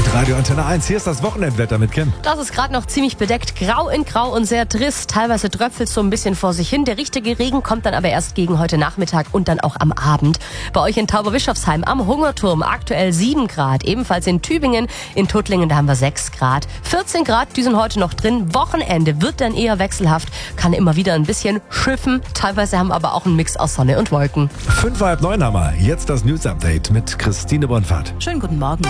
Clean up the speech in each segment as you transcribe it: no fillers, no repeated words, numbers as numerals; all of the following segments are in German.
Radio Antenne 1, hier ist das Wochenendwetter mit Kim. Das ist gerade noch ziemlich bedeckt, grau in grau und sehr trist. Teilweise tröpfelt es so ein bisschen vor sich hin. Der richtige Regen kommt dann aber erst gegen heute Nachmittag und dann auch am Abend. Bei euch in Tauberbischofsheim am Hungerturm aktuell 7 Grad. Ebenfalls in Tübingen, in Tuttlingen, da haben wir 6 Grad. 14 Grad, die sind heute noch drin. Wochenende wird dann eher wechselhaft, kann immer wieder ein bisschen schiffen. Teilweise haben wir aber auch einen Mix aus Sonne und Wolken. 8:30 haben wir. Jetzt das News-Update mit Christine Bonfahrt. Schönen guten Morgen.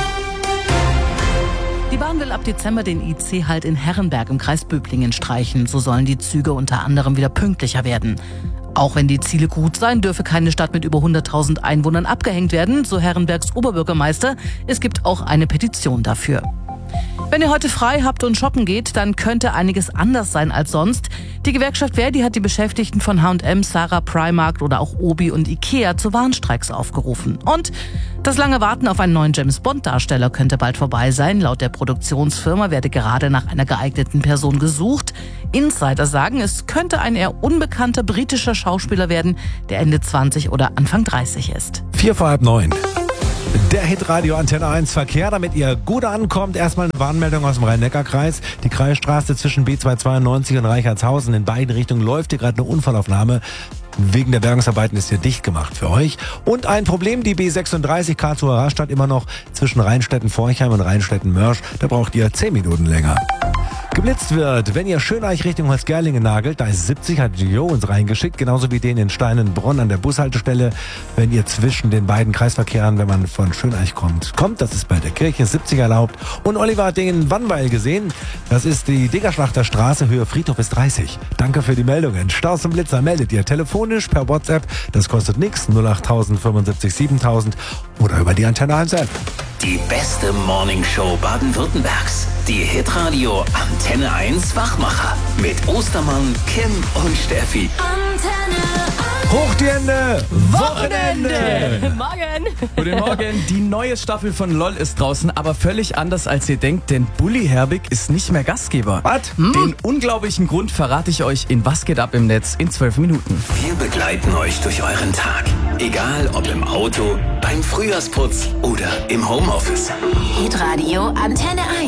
Die Bahn will ab Dezember den IC-Halt in Herrenberg im Kreis Böblingen streichen. So sollen die Züge unter anderem wieder pünktlicher werden. Auch wenn die Ziele gut seien, dürfe keine Stadt mit über 100.000 Einwohnern abgehängt werden, so Herrenbergs Oberbürgermeister. Es gibt auch eine Petition dafür. Wenn ihr heute frei habt und shoppen geht, dann könnte einiges anders sein als sonst. Die Gewerkschaft Verdi hat die Beschäftigten von H&M, Zara, Primark oder auch Obi und Ikea zu Warnstreiks aufgerufen. Und das lange Warten auf einen neuen James-Bond-Darsteller könnte bald vorbei sein. Laut der Produktionsfirma werde gerade nach einer geeigneten Person gesucht. Insider sagen, es könnte ein eher unbekannter britischer Schauspieler werden, der Ende 20 oder Anfang 30 ist. 8:45. Der Hitradio Antenne 1 Verkehr, damit ihr gut ankommt. Erstmal eine Warnmeldung aus dem Rhein-Neckar-Kreis. Die Kreisstraße zwischen B292 und Reichartshausen in beiden Richtungen läuft hier gerade eine Unfallaufnahme. Wegen der Bergungsarbeiten ist hier dicht gemacht für euch. Und ein Problem, die B36 Karlsruher Rastatt immer noch zwischen Rheinstetten-Forchheim und Rheinstetten-Mörsch. Da braucht ihr 10 Minuten länger. Geblitzt wird, wenn ihr Schöneich Richtung Holzgerlingen nagelt, da ist 70, hat Jo uns reingeschickt, genauso wie den in Steinenbronn an der Bushaltestelle, wenn ihr zwischen den beiden Kreisverkehren, wenn man von Schöneich kommt, das ist bei der Kirche 70 erlaubt. Und Oliver hat den in Wannweil gesehen, das ist die Diggerschlachter Straße, Höhe Friedhof ist 30. Danke für die Meldungen. Staus und Blitzer meldet ihr telefonisch per WhatsApp, das kostet nichts, 08000 75 7000 oder über die Antenne 1 App. Die beste Morningshow Baden-Württembergs. Die Hitradio Antenne 1 Wachmacher. Mit Ostermann, Kim und Steffi. Antenne 1. Hoch die Hände! Wochenende! Morgen! Guten Morgen, die neue Staffel von LOL ist draußen, aber völlig anders als ihr denkt, denn Bully Herbig ist nicht mehr Gastgeber. Was? Den unglaublichen Grund verrate ich euch in Was geht ab im Netz in 12 Minuten. Wir begleiten euch durch euren Tag. Egal ob im Auto, beim Frühjahrsputz oder im Homeoffice. Hitradio Antenne 1.